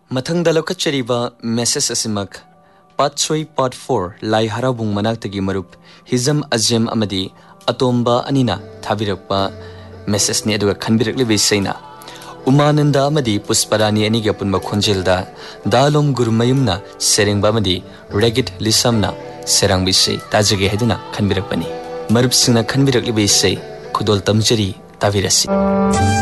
मथंगदा लौकचरीबा message असिमक part 3 part 4 लाई हराबुंग मनाक्तगी मरुप Hijam अजेम अमदी अतोम्बा अनिना थाबिरकपा message ने अदुगा खनबिरकलिबे सैना उमानंदा अमदी पुष्परानी अनिगी अपुनबा खोंजेलदा दालोम गुरुमयुमना सेरेंगबा अमदी रेगिट लिसमना सेरांगबिसै ताजगे हेदुना खनबिरकपनी मरुप सिंगना खनबिरकलिबे सै खुदोल तमजरी ताबिरसी।